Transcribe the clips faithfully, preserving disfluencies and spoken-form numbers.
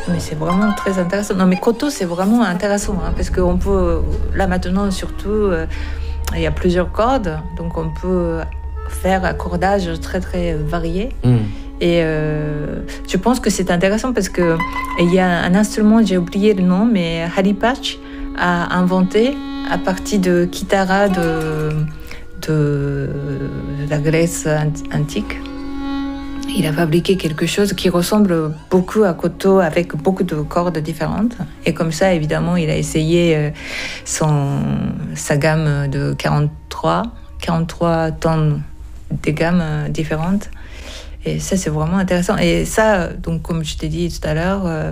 Mais c'est vraiment très intéressant. Non, mais koto, c'est vraiment intéressant, hein, parce qu'on peut, là maintenant surtout, euh, il y a plusieurs cordes, donc on peut faire un cordage très très varié. Mm. Et euh, je pense que c'est intéressant parce que il y a un instrument, j'ai oublié le nom, mais Hari Patch a inventé à partir de kitara de, de, de la Grèce antique. Il a fabriqué quelque chose qui ressemble beaucoup à koto avec beaucoup de cordes différentes. Et comme ça, évidemment, il a essayé son, sa gamme de quarante-trois, quarante-trois tonnes de gammes différentes. Et ça, c'est vraiment intéressant. Et ça, donc, comme je t'ai dit tout à l'heure, euh,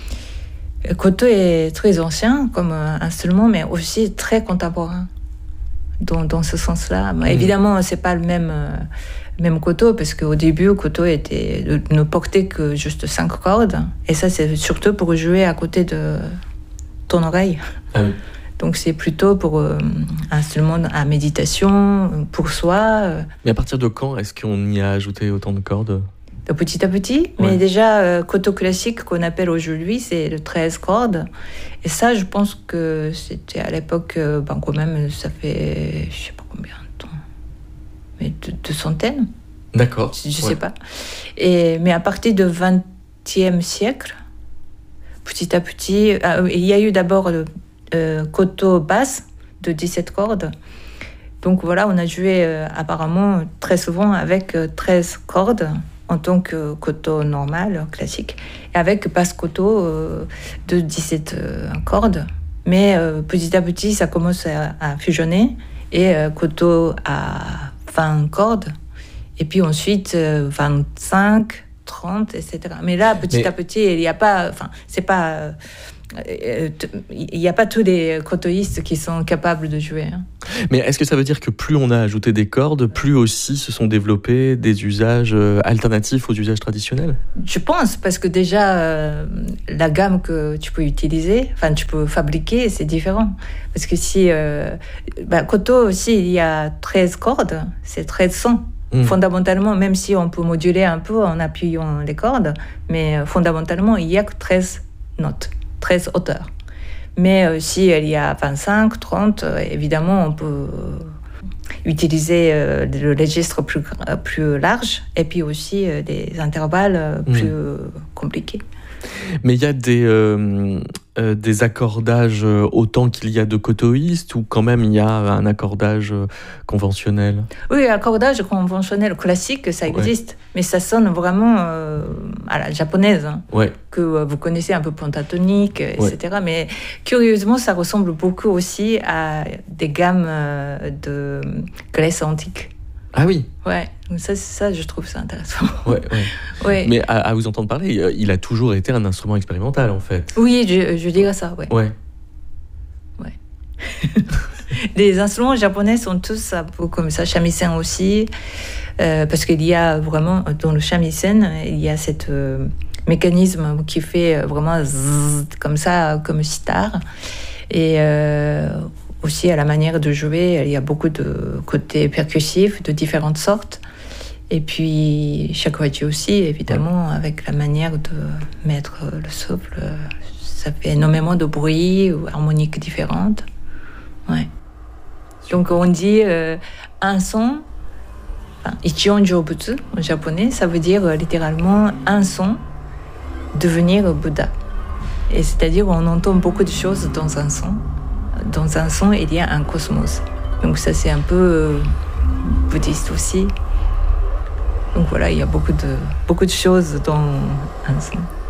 koto est très ancien comme instrument, mais aussi très contemporain. Dans, dans ce sens-là. Mmh. Évidemment, c'est pas le même, euh, même koto, parce qu'au début, koto était, ne portait que juste cinq cordes. Et ça, c'est surtout pour jouer à côté de ton oreille. Ah oui. Donc, c'est plutôt pour euh, un instrument à méditation, pour soi. Mais à partir de quand est-ce qu'on y a ajouté autant de cordes ? De petit à petit. Ouais. Mais déjà, euh, koto classique qu'on appelle aujourd'hui, c'est le treize cordes. Et ça, je pense que c'était à l'époque, euh, ben quand même, ça fait, je sais pas combien de temps, mais deux, deux centaines. D'accord. Je, je ouais. sais pas. Et, mais à partir du vingtième siècle, petit à petit, euh, il y a eu d'abord le euh, koto basse de dix-sept cordes. Donc voilà, on a joué euh, apparemment très souvent avec euh, treize cordes. En tant que koto normal, classique, et avec basse koto euh, de dix-sept euh, cordes. Mais euh, petit à petit, ça commence à, à fusionner, et euh, koto à vingt cordes, et puis ensuite euh, vingt-cinq, trente, et cetera. Mais là, petit Mais... à petit, il n'y a pas... Enfin, c'est pas... Euh, il n'y a pas tous les kotoïstes qui sont capables de jouer. Hein. Mais est-ce que ça veut dire que plus on a ajouté des cordes, plus aussi se sont développés des usages alternatifs aux usages traditionnels ? Je pense, parce que déjà, euh, la gamme que tu peux utiliser, enfin, tu peux fabriquer, c'est différent. Parce que si... Euh, bah, koto aussi, il y a treize cordes, c'est treize sons. Mmh. Fondamentalement, même si on peut moduler un peu en appuyant les cordes, mais fondamentalement, il n'y a que treize notes. treize hauteurs. Mais euh, si il y a vingt-cinq, trente, euh, évidemment, on peut euh, utiliser euh, le registre plus, euh, plus large, et puis aussi euh, des intervalles euh, plus mmh. euh, compliqués. Mais il y a des, euh, euh, des accordages autant qu'il y a de kotoïstes, ou quand même il y a un accordage conventionnel ? Oui, l'accordage conventionnel classique, ça existe, ouais. Mais ça sonne vraiment euh, à la japonaise, hein, ouais. que euh, vous connaissez un peu pentatonique, et cetera. Ouais. Mais curieusement, ça ressemble beaucoup aussi à des gammes euh, de Grèce antique. Ah oui. Ouais, donc ça, ça, je trouve ça intéressant. Ouais, ouais. ouais. Mais à, à vous entendre parler, il a toujours été un instrument expérimental, en fait. Oui, je, je dirais ça, ouais. Ouais. Ouais. Les instruments japonais sont tous un peu comme ça, shamisen aussi, euh, parce qu'il y a vraiment, dans le shamisen, il y a cette euh, mécanisme qui fait vraiment zzz, comme ça, comme sitar. Et... Euh, aussi, à la manière de jouer, il y a beaucoup de côtés percussifs de différentes sortes. Et puis, shakuhachi aussi, évidemment, ouais. Avec la manière de mettre le souffle. Ça fait énormément de bruit ou harmoniques différentes. Ouais. Donc, on dit euh, un son, enfin, ichion jōbutsu en japonais, ça veut dire euh, littéralement un son, devenir Bouddha. Et c'est-à-dire on entend beaucoup de choses dans un son. Dans un son, il y a un cosmos. Donc ça, c'est un peu euh, bouddhiste aussi. Donc voilà, il y a beaucoup de, beaucoup de choses dans un son.